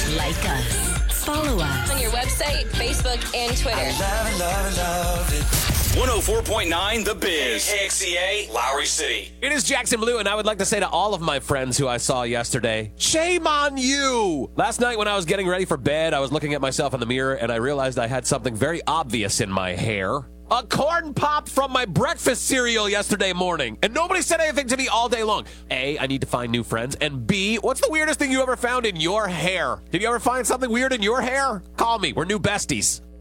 Like us. Follow us. On your website, Facebook, and Twitter. Love it. 104.9 The Biz. KXCA, Lowry City. It is Jackson Blue, and I would like to say to all of my friends who I saw yesterday, shame on you! Last night when I was getting ready for bed, I was looking at myself in the mirror, and I realized I had something very obvious in my hair. A corn pop from my breakfast cereal yesterday morning, and nobody said anything to me all day long. A, I need to find new friends, and B, what's the weirdest thing you ever found in your hair? Did you ever find something weird in your hair? Call me. We're new besties.